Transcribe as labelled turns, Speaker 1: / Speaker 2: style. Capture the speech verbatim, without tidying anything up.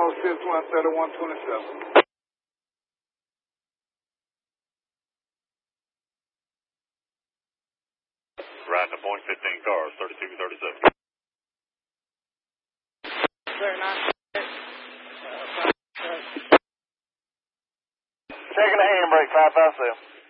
Speaker 1: oh six one, thirty-one twenty-seven.
Speaker 2: Riding the point fifteen cars, thirty-two thirty-seven.
Speaker 3: Checking the handbrake, five five seven.